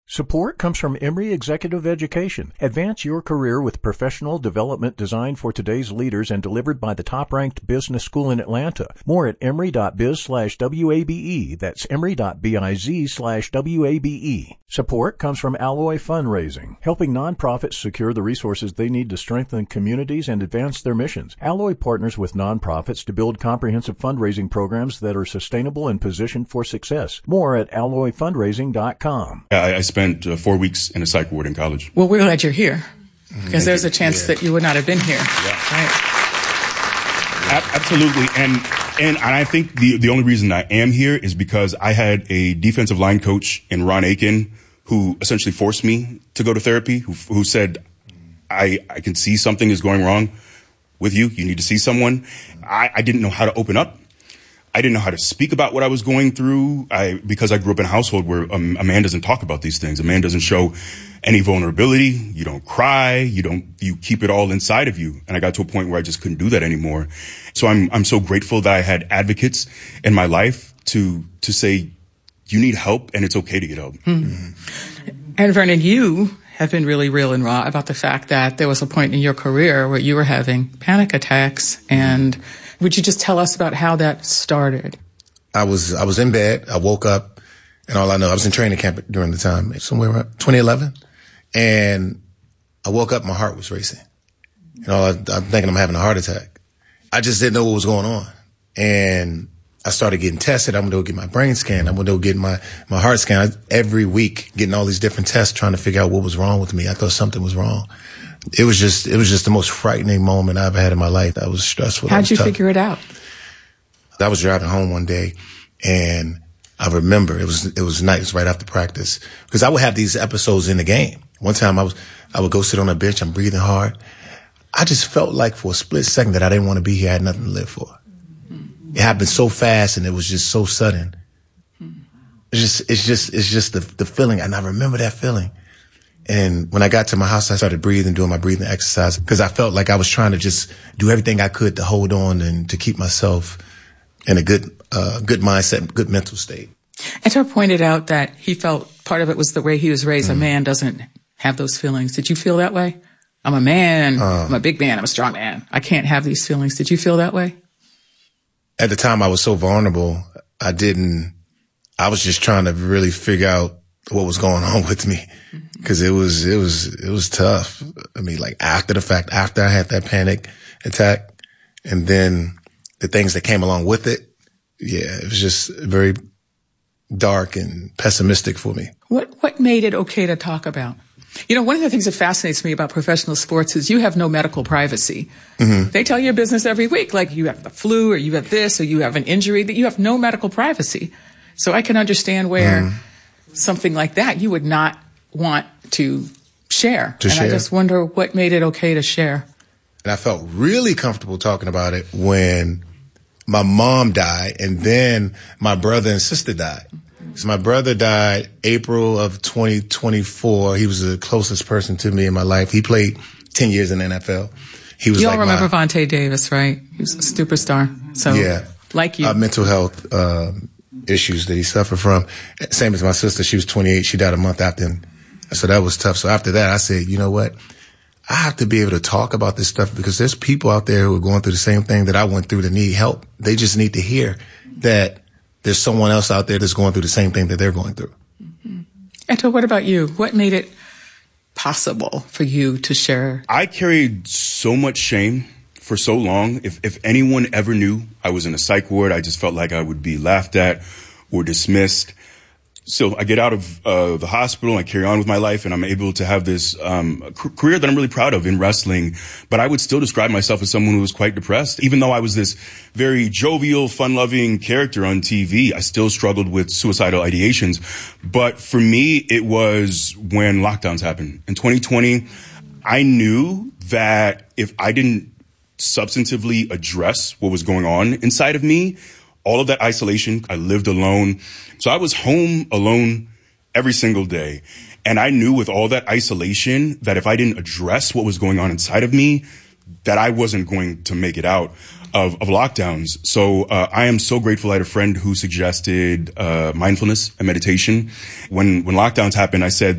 Support comes from Emory Executive Education. Advance your career with professional development designed for today's leaders and delivered by the top-ranked business school in Atlanta. More at emory.biz/WABE. That's emory.biz/WABE. Support comes from Alloy Fundraising, helping nonprofits secure the resources they need to strengthen communities and advance their missions. Alloy partners with nonprofits to build comprehensive fundraising programs that are sustainable and positioned for success. More at alloyfundraising.com. I spent 4 weeks in a psych ward in college. Well, we're glad you're here, because there's a chance that you would not have been here. Yeah. Right? Absolutely. And I think the only reason I am here is because I had a defensive line coach in Ron Aiken who essentially forced me to go to therapy, who said, I can see something is going wrong with you. You need to see someone. I didn't know how to open up. I didn't know how to speak about what I was going through because I grew up in a household where a man doesn't talk about these things. A man doesn't show any vulnerability. You don't cry. You keep it all inside of you. And I got to a point where I just couldn't do that anymore. So I'm so grateful that I had advocates in my life to say, you need help and it's okay to get help. Mm-hmm. And Vernon, you have been really real and raw about the fact that there was a point in your career where you were having panic attacks. And would you just tell us about how that started? I was in bed. I woke up, and all I know, I was in training camp during the time, somewhere around 2011. And I woke up, my heart was racing. I'm thinking I'm having a heart attack. I just didn't know what was going on. And I started getting tested. I'm going to go get my brain scan. I'm going to go get my heart scan. Every week, getting all these different tests, trying to figure out what was wrong with me. I thought something was wrong. It was just the most frightening moment I've ever had in my life. That was stressful. How'd you figure it out? I was driving home one day, and I remember it was night. It was right after practice, because I would have these episodes in the game. One time I would go sit on a bench. I'm breathing hard. I just felt like for a split second that I didn't want to be here. I had nothing to live for. It happened so fast, and it was just so sudden. It's just the feeling, and I remember that feeling. And when I got to my house, I started doing my breathing exercise, because I felt like I was trying to just do everything I could to hold on and to keep myself in a good mindset, good mental state. Ettore pointed out that he felt part of it was the way he was raised. A man doesn't have those feelings. Did you feel that way? I'm a man. I'm a big man. I'm a strong man. I can't have these feelings. Did you feel that way? At the time, I was so vulnerable. I was just trying to really figure out what was going on with me, because it was tough. I mean, like after the fact, after I had that panic attack, and then the things that came along with it, it was just very dark and pessimistic for me. What made it okay to talk about? One of the things that fascinates me about professional sports is you have no medical privacy. Mm-hmm. They tell you your business every week, like you have the flu or you have this or you have an injury, that you have no medical privacy. So I can understand where something like that you would not want to share. I just wonder what made it okay to share. And I felt really comfortable talking about it when my mom died, and then my brother and sister died. So my brother died April of 2024. He was the closest person to me in my life. He played 10 years in the NFL. He was you all remember Vontae Davis, right? He was a superstar. So, like you. Mental health issues that he suffered from. Same as my sister. She was 28. She died a month after him. So that was tough. So after that, I said, you know what? I have to be able to talk about this stuff, because there's people out there who are going through the same thing that I went through that need help. They just need to hear that there's someone else out there that's going through the same thing that they're going through. Mm-hmm. Ettore, what about you? What made it possible for you to share? I carried so much shame for so long. If anyone ever knew I was in a psych ward, I just felt like I would be laughed at or dismissed. So I get out of the hospital, I carry on with my life, and I'm able to have this career that I'm really proud of in wrestling. But I would still describe myself as someone who was quite depressed. Even though I was this very jovial, fun-loving character on TV, I still struggled with suicidal ideations. But for me, it was when lockdowns happened. In 2020, I knew that if I didn't substantively address what was going on inside of me, all of that isolation, I lived alone. So I was home alone every single day. And I knew with all that isolation that if I didn't address what was going on inside of me, that I wasn't going to make it out of lockdowns. So I am so grateful I had a friend who suggested mindfulness and meditation. When lockdowns happened, I said,